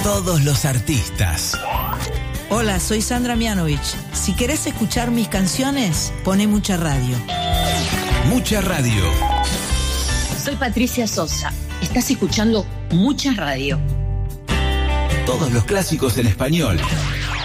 Todos los artistas. Hola, soy Sandra Mianovich. Si querés escuchar mis canciones, poné Mucha Radio. Mucha Radio. Soy Patricia Sosa. Estás escuchando Mucha Radio. Todos los clásicos en español.